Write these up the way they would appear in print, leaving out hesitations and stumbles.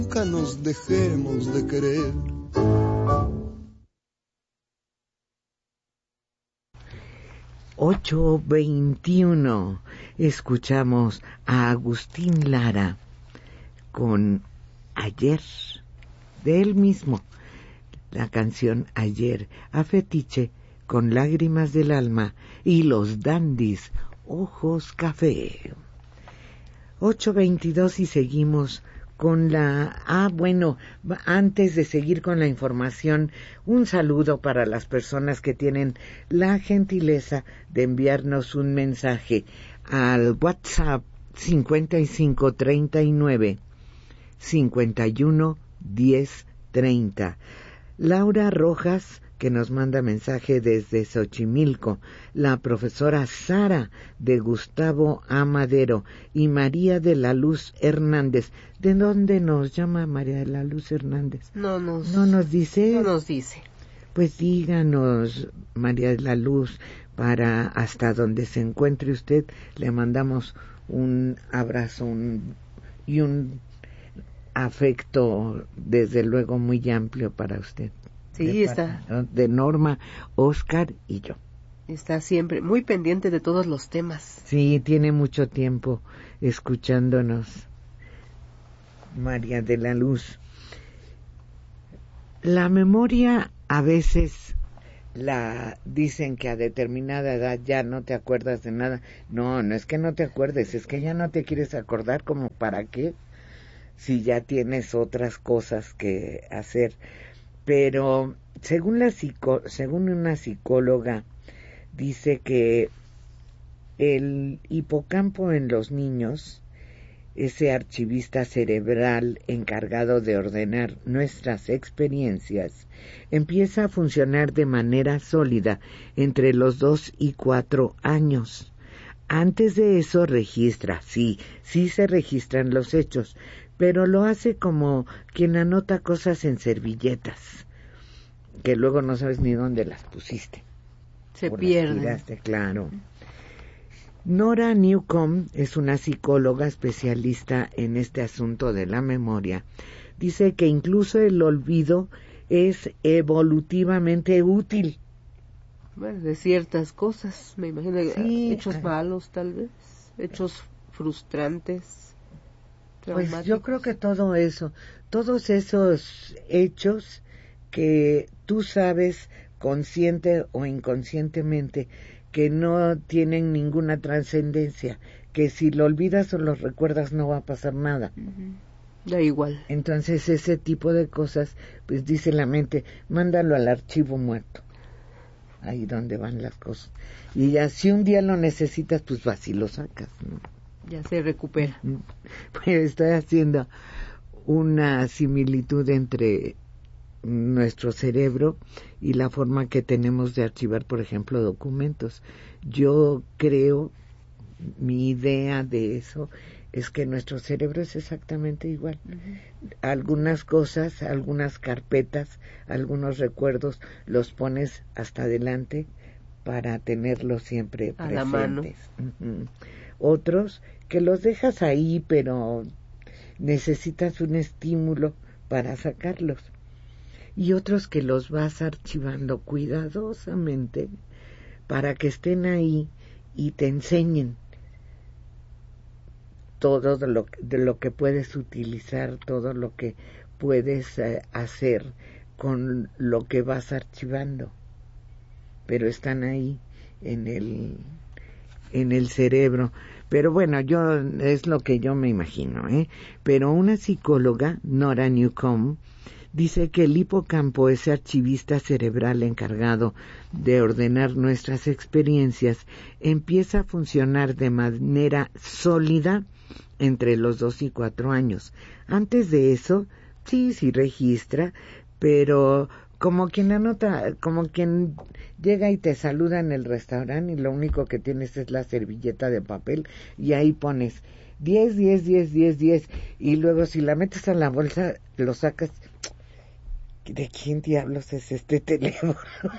Nunca nos dejemos de querer. ...8:21... escuchamos a Agustín Lara con Ayer, de él mismo, la canción Ayer, a Fetiche con Lágrimas del Alma y Los Dandys, Ojos Café. 8:22 y seguimos con la... bueno, antes de seguir con la información, un saludo para las personas que tienen la gentileza de enviarnos un mensaje al WhatsApp 5539-511030. Laura Rojas, que nos manda mensaje desde Xochimilco, la profesora Sara de Gustavo A. Madero y María de la Luz Hernández. ¿De dónde nos llama María de la Luz Hernández? No nos dice. No nos dice. Pues díganos, María de la Luz, para hasta donde se encuentre usted, le mandamos un abrazo y un afecto, desde luego, muy amplio para usted. Sí, está. De Norma, Oscar y yo. Está siempre muy pendiente de todos los temas. Sí, tiene mucho tiempo escuchándonos, María de la Luz. La memoria a veces la dicen que a determinada edad ya no te acuerdas de nada. No es que no te acuerdes, es que ya no te quieres acordar, como para qué, si ya tienes otras cosas que hacer. Pero según una psicóloga, dice que el hipocampo en los niños, ese archivista cerebral encargado de ordenar nuestras experiencias, empieza a funcionar de manera sólida entre los 2 y 4 años. Antes de eso registra, sí se registran los hechos, pero lo hace como quien anota cosas en servilletas, que luego no sabes ni dónde las pusiste. Se pierden. Las tiraste, claro. Nora Newcomb es una psicóloga especialista en este asunto de la memoria. Dice que incluso el olvido es evolutivamente útil. Bueno, de ciertas cosas, me imagino, sí, hechos malos tal vez, hechos frustrantes, traumáticos. Pues yo creo que todo eso, todos esos hechos que tú sabes consciente o inconscientemente que no tienen ninguna trascendencia, que si lo olvidas o lo recuerdas no va a pasar nada. Da igual. Entonces ese tipo de cosas, pues dice la mente, mándalo al archivo muerto, ahí donde van las cosas. Y ya si un día lo necesitas, pues vas y lo sacas, ¿no? Ya se recupera. Pues estoy haciendo una similitud entre nuestro cerebro y la forma que tenemos de archivar, por ejemplo, documentos. Yo creo, mi idea de eso es que nuestro cerebro es exactamente igual. Algunas cosas, algunas carpetas, algunos recuerdos los pones hasta adelante para tenerlos siempre a presentes. La mano. Otros que los dejas ahí, pero necesitas un estímulo para sacarlos. Y otros que los vas archivando cuidadosamente para que estén ahí y te enseñen todo de lo que puedes utilizar, todo lo que puedes hacer con lo que vas archivando. Pero están ahí en el cerebro. Pero bueno, es lo que yo me imagino, Pero una psicóloga, Nora Newcomb, dice que el hipocampo, ese archivista cerebral encargado de ordenar nuestras experiencias, empieza a funcionar de manera sólida entre los 2 y 4 años. Antes de eso, sí registra, pero como quien anota, como quien llega y te saluda en el restaurante y lo único que tienes es la servilleta de papel y ahí pones 10, 10, 10, 10, 10 y luego si la metes a la bolsa lo sacas. ¿De quién diablos es este teléfono?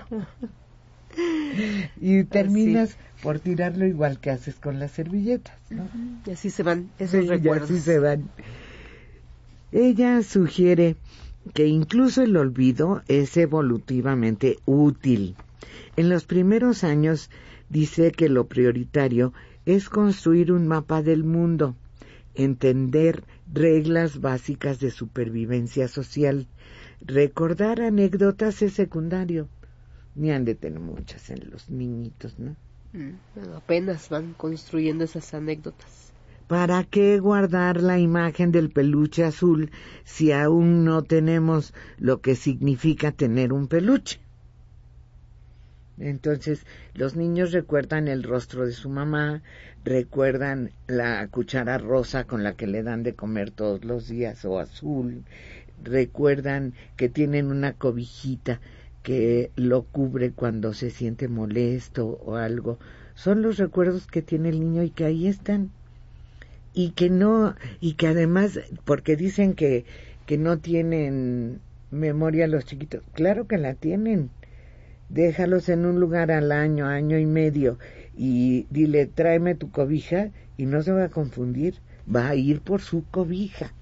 Y terminas por tirarlo igual que haces con las servilletas, ¿no? Y así se van esos recuerdos. Y así se van. Ella sugiere que incluso el olvido es evolutivamente útil. En los primeros años dice que lo prioritario es construir un mapa del mundo, entender reglas básicas de supervivencia social. Recordar anécdotas es secundario. Ni han de tener muchas en los niñitos, ¿no? Bueno, apenas van construyendo esas anécdotas. ¿Para qué guardar la imagen del peluche azul si aún no tenemos lo que significa tener un peluche? Entonces, los niños recuerdan el rostro de su mamá, recuerdan la cuchara rosa con la que le dan de comer todos los días, o azul, recuerdan que tienen una cobijita que lo cubre cuando se siente molesto o algo. Son los recuerdos que tiene el niño y que ahí están. Y que además, porque dicen que no tienen memoria los chiquitos, claro que la tienen. Déjalos en un lugar al año, año y medio, y dile, tráeme tu cobija, y no se va a confundir, va a ir por su cobija.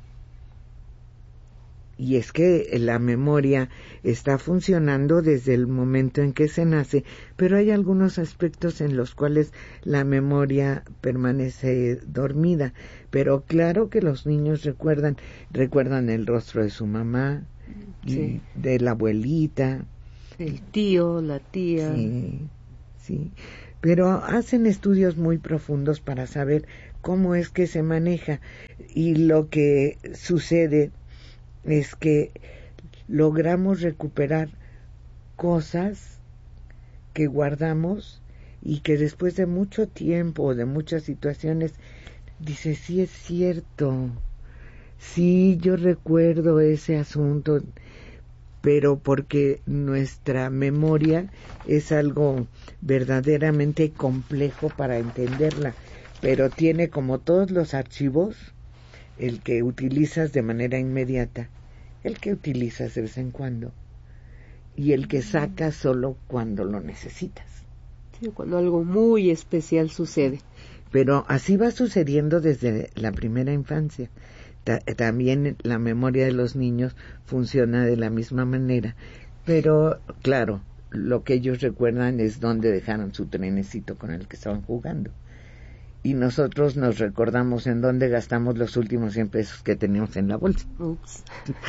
Y es que la memoria está funcionando desde el momento en que se nace, pero hay algunos aspectos en los cuales la memoria permanece dormida. Pero claro que los niños recuerdan el rostro de su mamá, sí, y de la abuelita, el tío, la tía. Sí. Pero hacen estudios muy profundos para saber cómo es que se maneja. Y lo que sucede es que logramos recuperar cosas que guardamos y que después de mucho tiempo, de muchas situaciones, dice, sí es cierto, sí yo recuerdo ese asunto, pero porque nuestra memoria es algo verdaderamente complejo para entenderla, pero tiene, como todos los archivos, el que utilizas de manera inmediata, el que utilizas de vez en cuando y el que sacas solo cuando lo necesitas. Sí, cuando algo muy especial sucede. Pero así va sucediendo desde la primera infancia. También la memoria de los niños funciona de la misma manera, pero claro, lo que ellos recuerdan es dónde dejaron su trenecito con el que estaban jugando. Y nosotros nos recordamos en dónde gastamos los últimos 100 pesos que teníamos en la bolsa. Ups.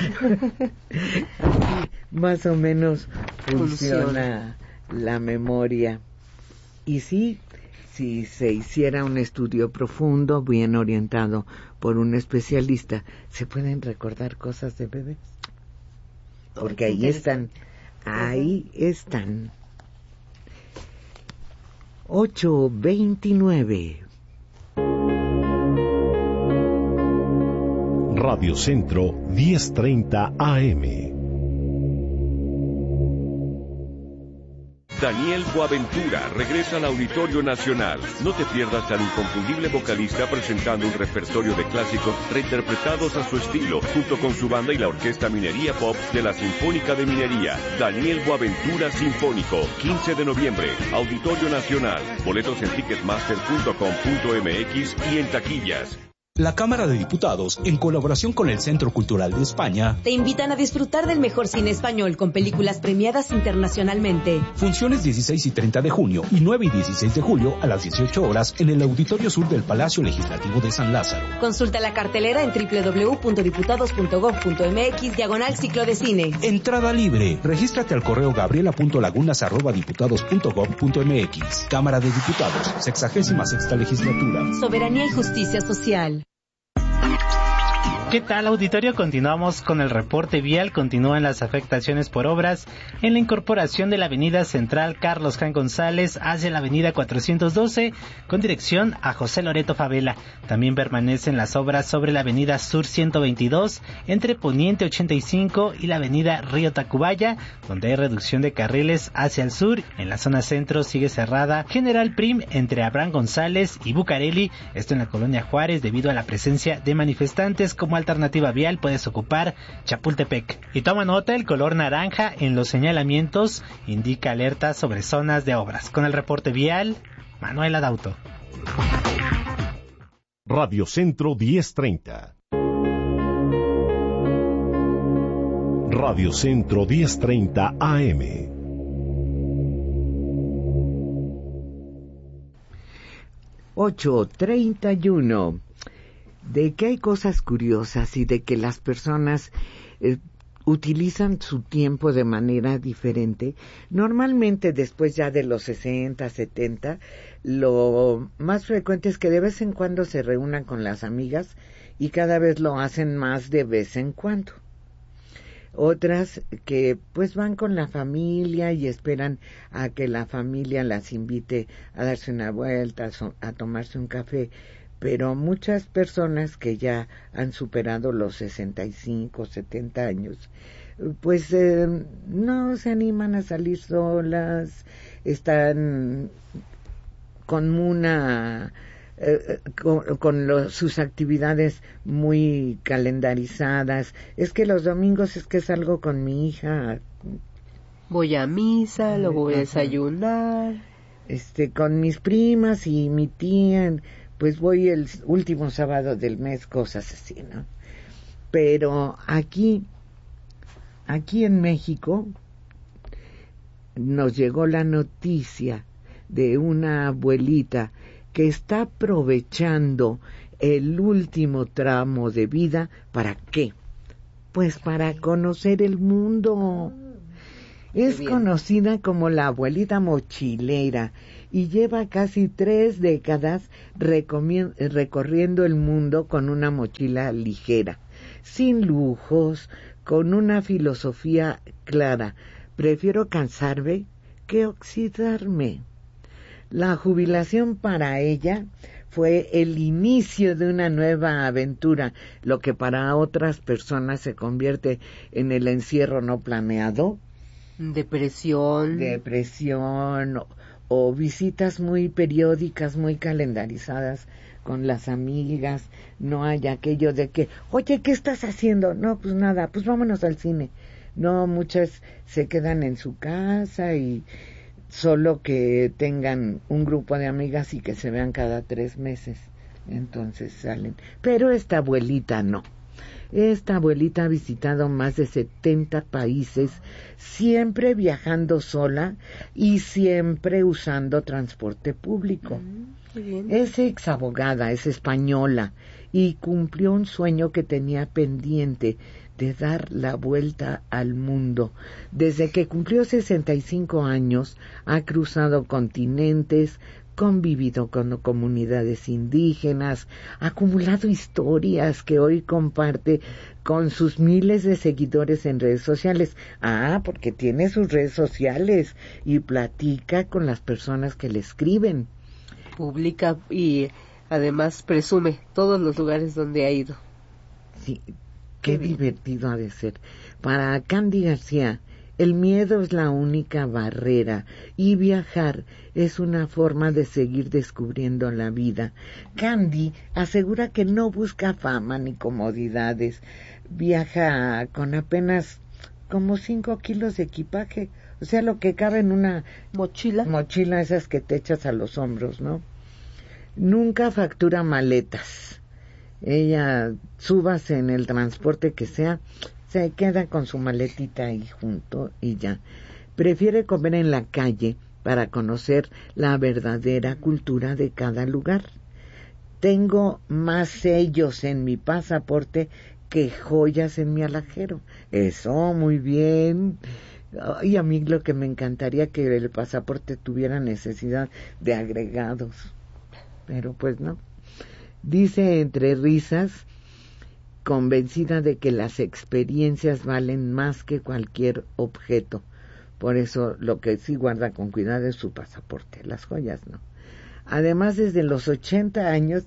Así, más o menos funciona la memoria. Y sí, si se hiciera un estudio profundo, bien orientado por un especialista, se pueden recordar cosas de bebés. Porque ahí están. 8:29. Radio Centro 10:30 AM. Daniel Boaventura regresa al Auditorio Nacional. No te pierdas al inconfundible vocalista presentando un repertorio de clásicos reinterpretados a su estilo, junto con su banda y la Orquesta Minería Pop de la Sinfónica de Minería. Daniel Boaventura Sinfónico, 15 de noviembre, Auditorio Nacional. Boletos en ticketmaster.com.mx y en taquillas. La Cámara de Diputados, en colaboración con el Centro Cultural de España, te invitan a disfrutar del mejor cine español con películas premiadas internacionalmente. Funciones 16 y 30 de junio y 9 y 16 de julio a las 18 horas en el Auditorio Sur del Palacio Legislativo de San Lázaro. Consulta la cartelera en www.diputados.gov.mx/ciclo de cine. Entrada libre. Regístrate al correo gabriela.lagunas@diputados.gov.mx. Cámara de Diputados, 66ª Legislatura. Soberanía y justicia social. ¿Qué tal, auditorio? Continuamos con el reporte vial. Continúan las afectaciones por obras en la incorporación de la avenida Central Carlos Jan González hacia la avenida 412 con dirección a José Loreto Favela. También permanecen las obras sobre la avenida Sur 122 entre Poniente 85 y la avenida Río Tacubaya, donde hay reducción de carriles hacia el sur. En la zona centro sigue cerrada General Prim entre Abraham González y Bucareli, esto en la colonia Juárez, debido a la presencia de manifestantes. Como alternativa vial puedes ocupar Chapultepec. Y toma nota, el color naranja en los señalamientos indica alerta sobre zonas de obras. Con el reporte vial, Manuel Adauto. Radio Centro 10:30. Radio Centro 1030 AM. ...8:31... de que hay cosas curiosas y de que las personas utilizan su tiempo de manera diferente. Normalmente después ya de los 60, 70, lo más frecuente es que de vez en cuando se reúnan con las amigas y cada vez lo hacen más de vez en cuando. Otras que pues van con la familia y esperan a que la familia las invite a darse una vuelta, a tomarse un café. Pero muchas personas que ya han superado los 65, 70 años, pues no se animan a salir solas, están con sus actividades muy calendarizadas. Es que los domingos es que salgo con mi hija. Voy a misa, luego voy a desayunar. Con mis primas y mi tía, pues voy el último sábado del mes, cosas así, ¿no? Pero aquí en México nos llegó la noticia de una abuelita que está aprovechando el último tramo de vida. ¿Para qué? Pues para conocer el mundo. Es conocida como la abuelita mochilera y lleva casi 3 décadas recorriendo el mundo con una mochila ligera, sin lujos, con una filosofía clara. Prefiero cansarme que oxidarme. La jubilación para ella fue el inicio de una nueva aventura, lo que para otras personas se convierte en el encierro no planeado. Depresión o visitas muy periódicas, muy calendarizadas con las amigas. No hay aquello de que, oye, ¿qué estás haciendo? No, pues nada, pues vámonos al cine. No, muchas se quedan en su casa y solo que tengan un grupo de amigas y que se vean cada 3 meses. Entonces salen. Pero esta abuelita no. Esta abuelita ha visitado más de 70 países, siempre viajando sola y siempre usando transporte público. Es exabogada, es española y cumplió un sueño que tenía pendiente de dar la vuelta al mundo. Desde que cumplió 65 años, ha cruzado continentes, convivido con comunidades indígenas, ha acumulado historias que hoy comparte con sus miles de seguidores en redes sociales. Porque tiene sus redes sociales y platica con las personas que le escriben. Publica y además presume todos los lugares donde ha ido. Sí, qué divertido ha de ser. Para Candy García, el miedo es la única barrera y viajar es una forma de seguir descubriendo la vida. Candy asegura que no busca fama ni comodidades. Viaja con apenas como 5 kilos de equipaje. O sea, lo que cabe en una mochila esas que te echas a los hombros, ¿no? Nunca factura maletas. Ella, súbase en el transporte que sea, se queda con su maletita ahí junto y ya. Prefiere comer en la calle para conocer la verdadera cultura de cada lugar. Tengo más sellos en mi pasaporte que joyas en mi alajero. Eso, muy bien. Y a mí lo que me encantaría que el pasaporte tuviera necesidad de agregados. Pero pues no. Dice entre risas, convencida de que las experiencias valen más que cualquier objeto. Por eso lo que sí guarda con cuidado es su pasaporte, las joyas no. Además, desde los 80 años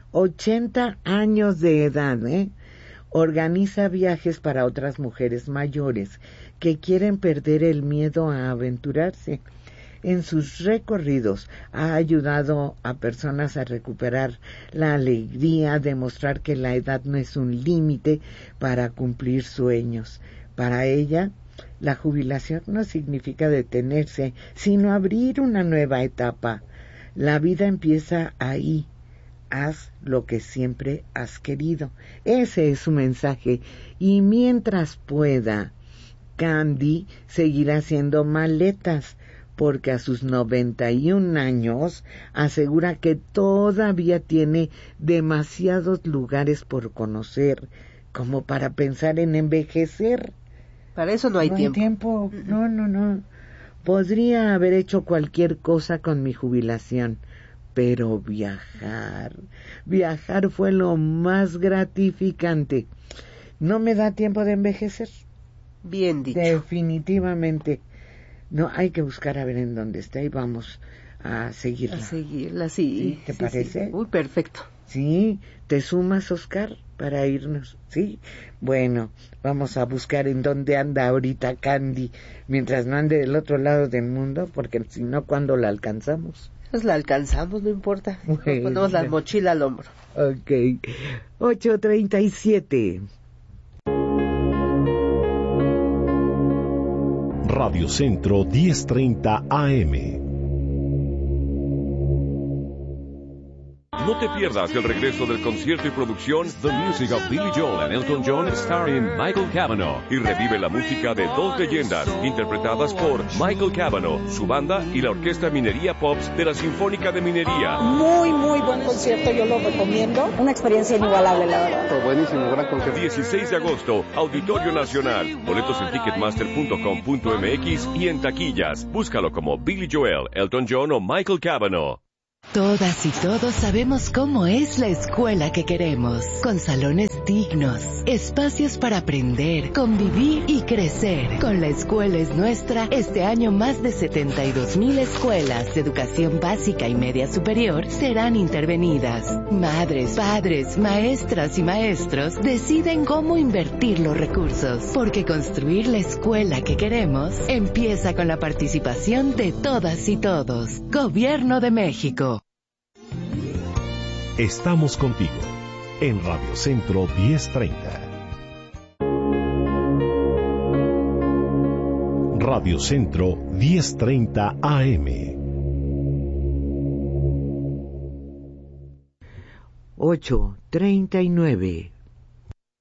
de edad, organiza viajes para otras mujeres mayores que quieren perder el miedo a aventurarse. En sus recorridos ha ayudado a personas a recuperar la alegría, a demostrar que la edad no es un límite para cumplir sueños. Para ella, la jubilación no significa detenerse, sino abrir una nueva etapa. La vida empieza ahí. Haz lo que siempre has querido. Ese es su mensaje. Y mientras pueda, Candy seguirá haciendo maletas, porque a sus 91 años asegura que todavía tiene demasiados lugares por conocer, como para pensar en envejecer. Para eso no hay tiempo. No. Podría haber hecho cualquier cosa con mi jubilación, pero viajar fue lo más gratificante. No me da tiempo de envejecer. Bien dicho. Definitivamente. No, hay que buscar a ver en dónde está y vamos a seguirla. Sí. ¿Te parece? Sí. Uy, perfecto. Sí, ¿te sumas, Oscar, para irnos? Sí. Bueno, vamos a buscar en dónde anda ahorita Candy, mientras no ande del otro lado del mundo, porque si no, ¿cuándo la alcanzamos? Pues la alcanzamos, no importa. Bueno. Ponemos la mochila al hombro. Ok. 8:37. Radio Centro 1030 AM. No te pierdas el regreso del concierto y producción The Music of Billy Joel and Elton John starring Michael Cavanaugh, y revive la música de dos leyendas interpretadas por Michael Cavanaugh, su banda y la Orquesta Minería Pops de la Sinfónica de Minería. Muy buen concierto, yo lo recomiendo. Una experiencia inigualable, la verdad. Buenísimo, gran concierto. 16 de agosto, Auditorio Nacional. Boletos en ticketmaster.com.mx y en taquillas. Búscalo como Billy Joel, Elton John o Michael Cavanaugh. Todas y todos sabemos cómo es la escuela que queremos, con salones dignos, espacios para aprender, convivir y crecer. Con La Escuela es Nuestra, este año más de 72,000 escuelas de educación básica y media superior serán intervenidas. Madres, padres, maestras y maestros deciden cómo invertir los recursos, porque construir la escuela que queremos empieza con la participación de todas y todos. Gobierno de México. Estamos contigo en Radio Centro 1030. Radio Centro 1030 AM. 8:39.